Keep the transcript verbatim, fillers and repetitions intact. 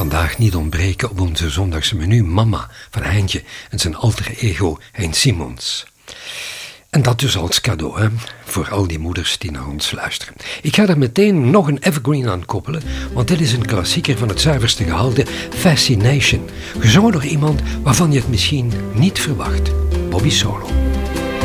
vandaag niet ontbreken op onze zondagse menu Mama van Heintje en zijn alter ego Hein Simons. En dat dus als cadeau, hè, voor al die moeders die naar ons luisteren. Ik ga er meteen nog een evergreen aan koppelen, want dit is een klassieker van het zuiverste gehalte, Fascination, gezongen door iemand waarvan je het misschien niet verwacht, Bobby Solo.